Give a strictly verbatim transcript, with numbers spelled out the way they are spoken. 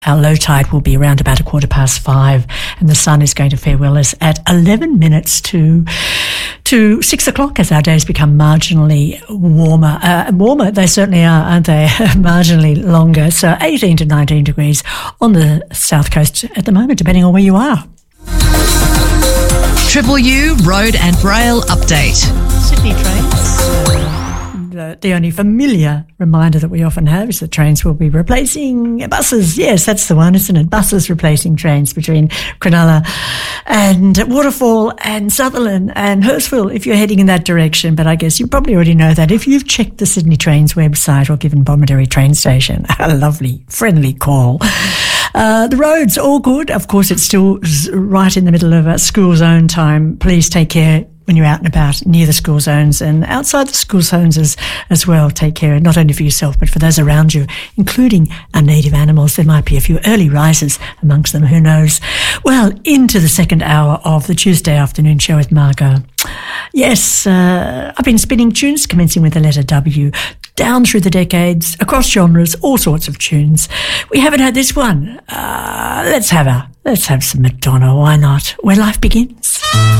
Our low tide will be around about a quarter past five, and the sun is going to farewell us at eleven minutes to to six o'clock as our days become marginally warmer. Uh, warmer, they certainly are, aren't they? Marginally longer. So eighteen to nineteen degrees on the south coast at the moment, depending on where you are. Triple U Road and Rail Update. Sydney trains. The, the only familiar reminder that we often have is that trains will be replacing buses. Yes, that's the one, isn't it? Buses replacing trains between Cronulla and Waterfall and Sutherland and Hurstville if you're heading in that direction. But I guess you probably already know that if you've checked the Sydney Trains website or given Bomaderry train station a lovely, friendly call. Uh, the roads, all good. Of course, it's still right in the middle of a school zone time. Please take care when you're out and about near the school zones and outside the school zones as, as well. Take care, not only for yourself, but for those around you, including our native animals. There might be a few early risers amongst them, who knows. Well, into the second hour of the Tuesday afternoon show with Margot. Yes, uh, I've been spinning tunes, commencing with the letter W, down through the decades, across genres, all sorts of tunes. We haven't had this one. Uh, let's have a, let's have some Madonna, why not? Where Life Begins.